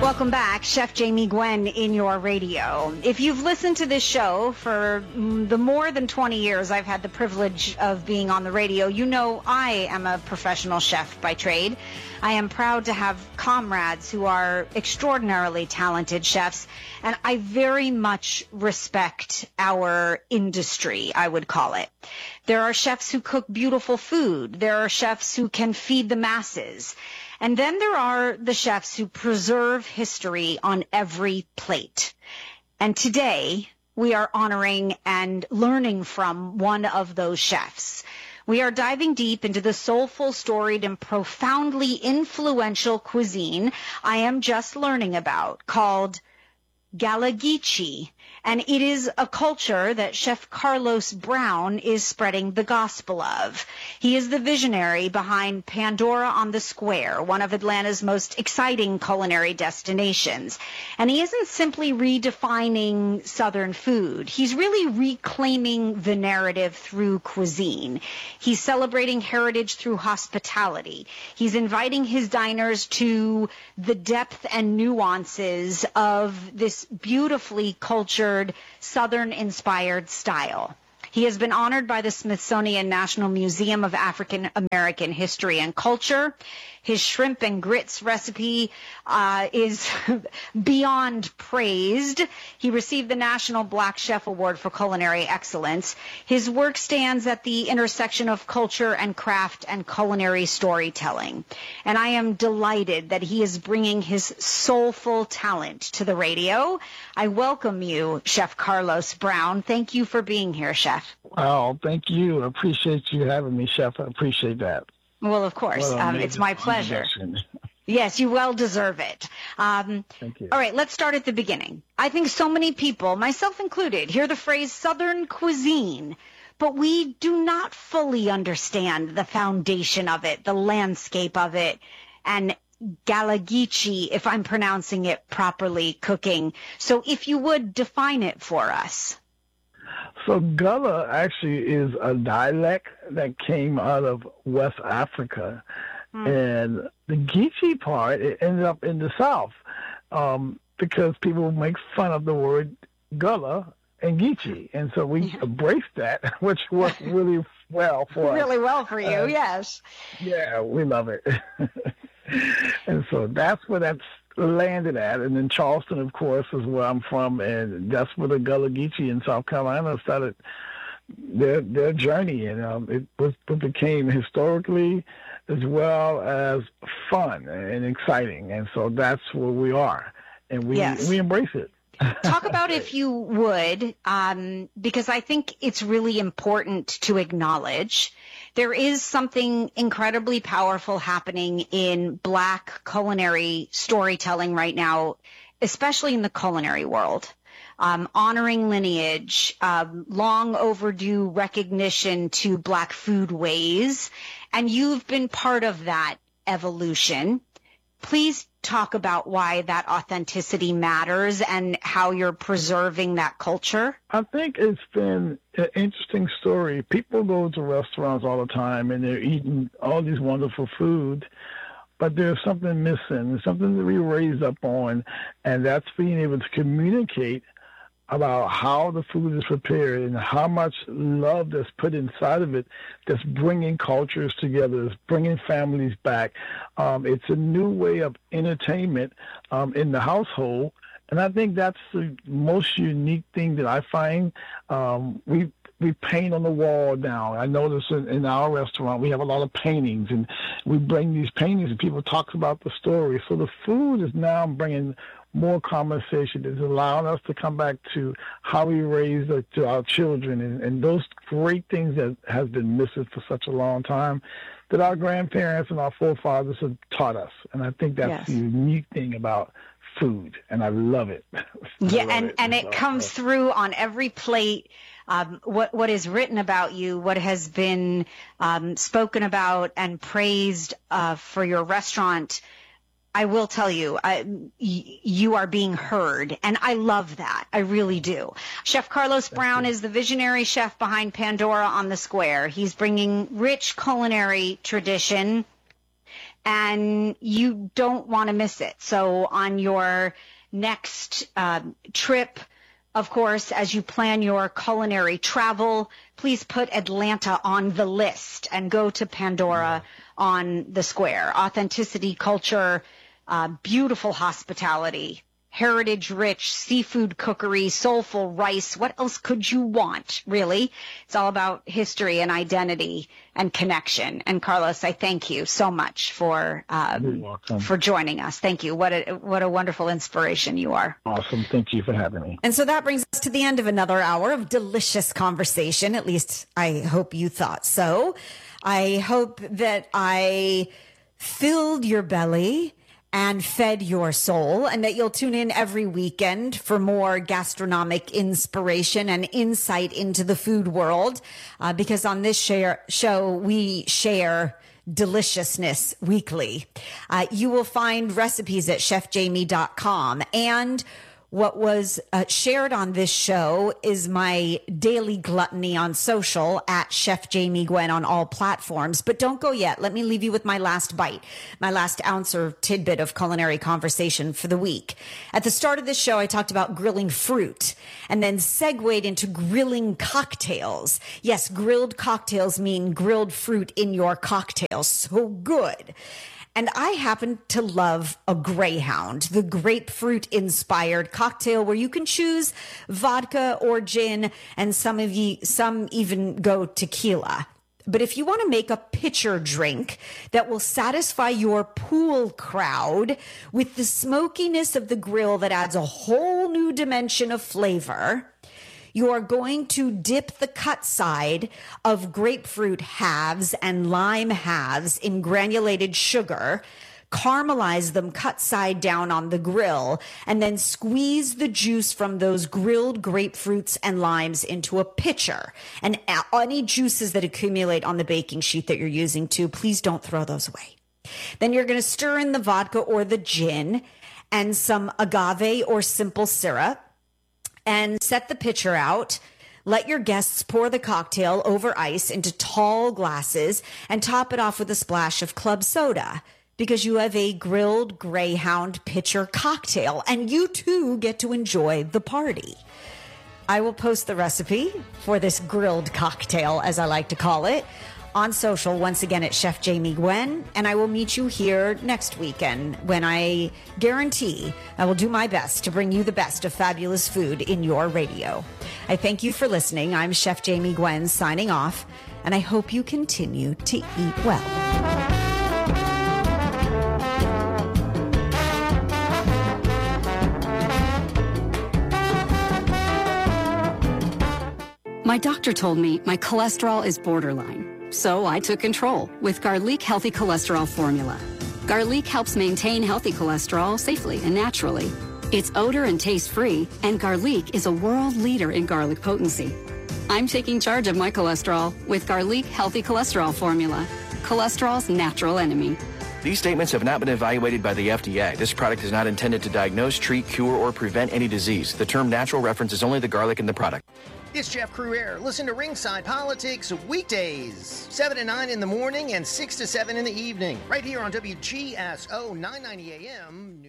Welcome back. Chef Jamie Gwen in your radio. If you've listened to this show for the more than 20 years I've had the privilege of being on the radio, you know I am a professional chef by trade. I am proud to have comrades who are extraordinarily talented chefs, and I very much respect our industry, I would call it. There are chefs who cook beautiful food. There are chefs who can feed the masses. And then there are the chefs who preserve history on every plate. And today we are honoring and learning from one of those chefs. We are diving deep into the soulful, storied, and profoundly influential cuisine I am just learning about, called Gullah Geechee. And it is a culture that Chef Carlos Brown is spreading the gospel of. He is the visionary behind Pandora on the Square, one of Atlanta's most exciting culinary destinations. And he isn't simply redefining Southern food. He's really reclaiming the narrative through cuisine. He's celebrating heritage through hospitality. He's inviting his diners to the depth and nuances of this beautifully cultured Southern-inspired style. He has been honored by the Smithsonian National Museum of African American History and Culture. His shrimp and grits recipe is beyond praised. He received the National Black Chef Award for Culinary Excellence. His work stands at the intersection of culture and craft and culinary storytelling. And I am delighted that he is bringing his soulful talent to the radio. I welcome you, Chef Carlos Brown. Thank you for being here, Chef. Oh, thank you. I appreciate you having me, Chef. I appreciate that. Well, of course. It's my pleasure. Yes, you well deserve it. Thank you. All right, let's start at the beginning. I think so many people, myself included, hear the phrase Southern cuisine, but we do not fully understand the foundation of it, the landscape of it, and Gullah Geechee, if I'm pronouncing it properly, cooking. So if you would define it for us. So Gullah actually is a dialect that came out of West Africa. And the Geechee part, it ended up in the South because people make fun of the word Gullah and Geechee. And so we embraced that, which worked really well for us. Really well for you, yes. Yeah, we love it. And so that's where that's landed at. And then Charleston, of course, is where I'm from, and that's where the Gullah Geechee in South Carolina started their journey. And it became historically as well as fun and exciting. And so that's where we are, and we embrace it. Talk about, if you would, because I think it's really important to acknowledge there is something incredibly powerful happening in Black culinary storytelling right now, especially in the culinary world. Honoring lineage, long overdue recognition to Black food ways, and you've been part of that evolution. Please talk about why that authenticity matters and how you're preserving that culture. I think it's been an interesting story. People go to restaurants all the time and they're eating all these wonderful food, but there's something missing. There's something to be raised up on, and that's being able to communicate about how the food is prepared and how much love that's put inside of it, that's bringing cultures together, that's bringing families back. It's a new way of entertainment in the household, and I think that's the most unique thing that I find. We paint on the wall now. I notice in our restaurant we have a lot of paintings, and we bring these paintings and people talk about the story. So the food is now bringing more conversation. It's allowing us to come back to how we raise to our children and those great things that has been missing for such a long time that our grandparents and our forefathers have taught us. And I think that's the unique thing about food, and I love it. And it comes through on every plate. What is written about you, what has been spoken about and praised for your restaurant, I will tell you, you are being heard, and I love that. I really do. Chef Carlos Brown is the visionary chef behind Pandora on the Square. He's bringing rich culinary tradition and you don't want to miss it. So on your next trip, of course, as you plan your culinary travel, please put Atlanta on the list and go to Pandora on the Square. Authenticity, culture, beautiful hospitality, heritage-rich seafood cookery, soulful rice. What else could you want, really? It's all about history and identity and connection. And Carlos, I thank you so much for joining us. Thank you. What a wonderful inspiration you are. Awesome. Thank you for having me. And so that brings us to the end of another hour of delicious conversation. At least I hope you thought so. I hope that I filled your belly and fed your soul, and that you'll tune in every weekend for more gastronomic inspiration and insight into the food world, because on this show, we share deliciousness weekly. You will find recipes at chefjamie.com, and what was shared on this show is my daily gluttony on social at Chef Jamie Gwen on all platforms. But don't go yet. Let me leave you with my last bite, my last ounce or tidbit of culinary conversation for the week. At the start of this show, I talked about grilling fruit and then segued into grilling cocktails. Yes, grilled cocktails mean grilled fruit in your cocktail. So good. And I happen to love a Greyhound, the grapefruit-inspired cocktail where you can choose vodka or gin, and some even go tequila. But if you want to make a pitcher drink that will satisfy your pool crowd with the smokiness of the grill that adds a whole new dimension of flavor, you are going to dip the cut side of grapefruit halves and lime halves in granulated sugar, caramelize them cut side down on the grill, and then squeeze the juice from those grilled grapefruits and limes into a pitcher. And any juices that accumulate on the baking sheet that you're using too, please don't throw those away. Then you're going to stir in the vodka or the gin and some agave or simple syrup, and set the pitcher out. Let your guests pour the cocktail over ice into tall glasses and top it off with a splash of club soda, because you have a grilled Greyhound pitcher cocktail, and you too get to enjoy the party. I will post the recipe for this grilled cocktail, as I like to call it, on social, once again at Chef Jamie Gwen, and I will meet you here next weekend when I guarantee I will do my best to bring you the best of fabulous food in your radio. I thank you for listening. I'm Chef Jamie Gwen signing off, and I hope you continue to eat well. My doctor told me my cholesterol is borderline. So I took control with Garlic Healthy Cholesterol Formula. Garlic helps maintain healthy cholesterol safely and naturally. It's odor and taste-free, and Garlic is a world leader in garlic potency. I'm taking charge of my cholesterol with Garlic Healthy Cholesterol Formula, cholesterol's natural enemy. These statements have not been evaluated by the FDA. This product is not intended to diagnose, treat, cure, or prevent any disease. The term natural references only the garlic in the product. It's Jeff Crouere. Listen to Ringside Politics weekdays, 7 to 9 in the morning and 6 to 7 in the evening, right here on WGSO 990 AM.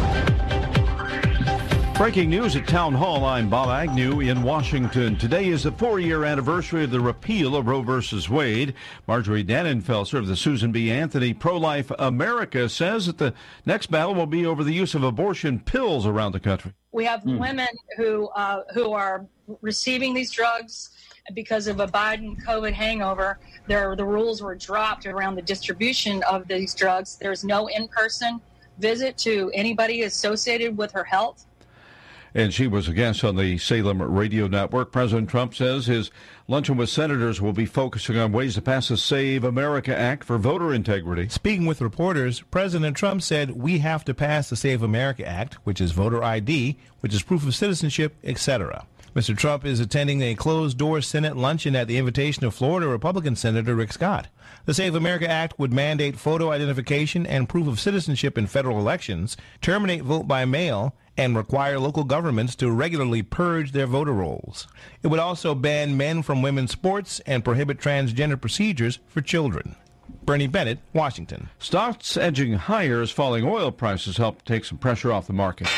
Breaking news at Town Hall. I'm Bob Agnew in Washington. Today is the 4-year anniversary of the repeal of Roe v. Wade. Marjorie Dannenfelser of the Susan B. Anthony Pro-Life America says that the next battle will be over the use of abortion pills around the country. We have women who are receiving these drugs because of a Biden COVID hangover. The rules were dropped around the distribution of these drugs. There's no in-person visit to anybody associated with her health. And she was a guest on the Salem Radio Network. President Trump says his luncheon with senators will be focusing on ways to pass the Save America Act for voter integrity. Speaking with reporters, President Trump said we have to pass the Save America Act, which is voter ID, which is proof of citizenship, etc. Mr. Trump is attending a closed-door Senate luncheon at the invitation of Florida Republican Senator Rick Scott. The Save America Act would mandate photo identification and proof of citizenship in federal elections, terminate vote by mail, and require local governments to regularly purge their voter rolls. It would also ban men from women's sports and prohibit transgender procedures for children. Bernie Bennett, Washington. Stocks edging higher as falling oil prices help take some pressure off the market.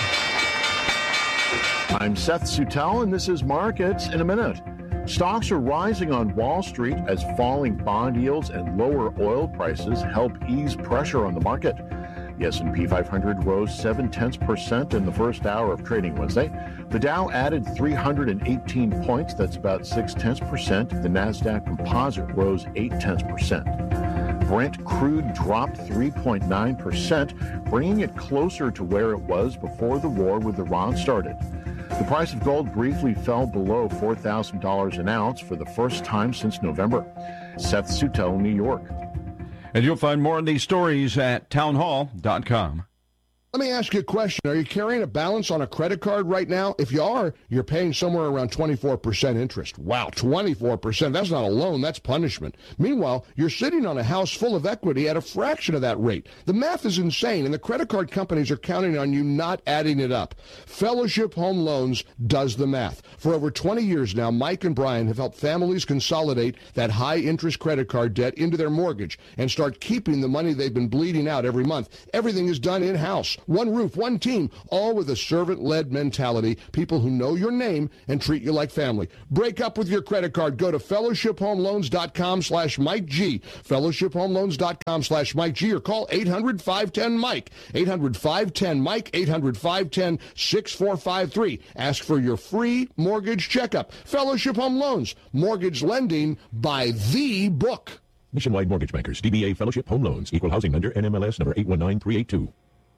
I'm Seth Suttel, and this is Markets in a Minute. Stocks are rising on Wall Street as falling bond yields and lower oil prices help ease pressure on the market. The S&P 500 rose 0.7% in the first hour of trading Wednesday. The Dow added 318 points, that's about 0.6%. The Nasdaq Composite rose 0.8%. Brent crude dropped 3.9%, bringing it closer to where it was before the war with Iran started. The price of gold briefly fell below $4,000 an ounce for the first time since November. Seth Suttel, New York. And you'll find more on these stories at townhall.com. Let me ask you a question. Are you carrying a balance on a credit card right now? If you are, you're paying somewhere around 24% interest. Wow, 24%. That's not a loan, that's punishment. Meanwhile, you're sitting on a house full of equity at a fraction of that rate. The math is insane, and the credit card companies are counting on you not adding it up. Fellowship Home Loans does the math. For over 20 years now, Mike and Brian have helped families consolidate that high-interest credit card debt into their mortgage and start keeping the money they've been bleeding out every month. Everything is done in-house. One roof, one team, all with a servant-led mentality, people who know your name and treat you like family. Break up with your credit card. Go to fellowshiphomeloans.com/Mike G. fellowshiphomeloans.com/Mike G, or call 800-510-MIKE. 800-510-MIKE, 800-510-6453. Ask for your free mortgage checkup. Fellowship Home Loans, mortgage lending by the book. Nationwide Mortgage Bankers, DBA Fellowship Home Loans, Equal Housing Lender, NMLS number 819382.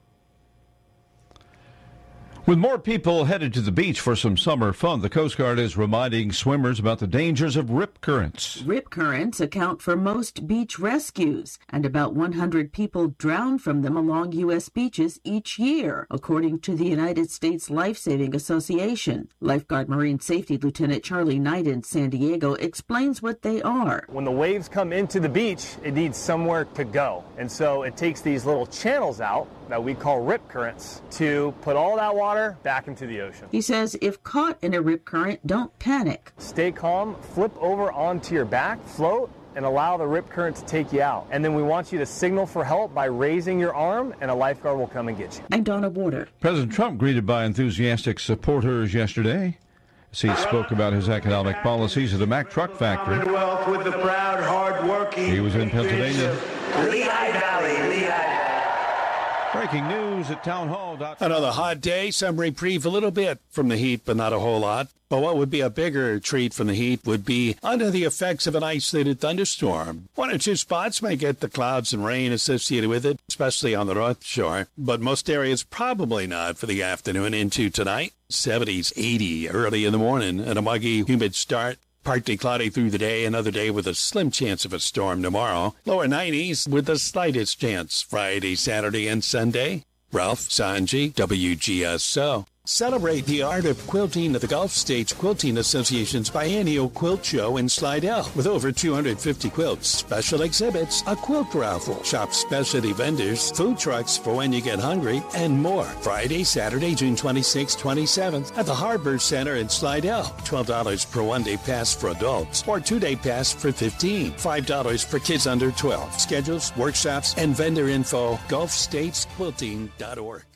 With more people headed to the beach for some summer fun, the Coast Guard is reminding swimmers about the dangers of rip currents. Rip currents account for most beach rescues, and about 100 people drown from them along U.S. beaches each year, according to the United States Life-Saving Association. Lifeguard Marine Safety Lieutenant Charlie Knight in San Diego explains what they are. When the waves come into the beach, it needs somewhere to go, and so it takes these little channels out that we call rip currents to put all that water back into the ocean. He says if caught in a rip current, don't panic. Stay calm, flip over onto your back, float, and allow the rip current to take you out. And then we want you to signal for help by raising your arm, and a lifeguard will come and get you. I'm Donna Warder. President Trump greeted by enthusiastic supporters yesterday as he spoke about his economic policies at a Mack truck factory. With the proud, hard-working. He was in Pennsylvania. Lehigh Valley, Lehigh. Breaking news at townhall.com. Another hot day. Some reprieve a little bit from the heat, but not a whole lot. But what would be a bigger treat from the heat would be under the effects of an isolated thunderstorm. 1 or 2 spots may get the clouds and rain associated with it, especially on the North Shore. But most areas probably not for the afternoon into tonight. 70s, 80 early in the morning, and a muggy, humid start. Partly cloudy through the day, another day with a slim chance of a storm tomorrow. Lower 90s with the slightest chance Friday, Saturday, and Sunday. Ralph Sanji, WGSO. Celebrate the art of quilting at the Gulf States Quilting Association's biennial quilt show in Slidell. With over 250 quilts, special exhibits, a quilt raffle, shop specialty vendors, food trucks for when you get hungry, and more. Friday, Saturday, June 26th, 27th at the Harbor Center in Slidell. $12 per one-day pass for adults or two-day pass for $15. $5 for kids under 12. Schedules, workshops, and vendor info, GulfStatesQuilting.org.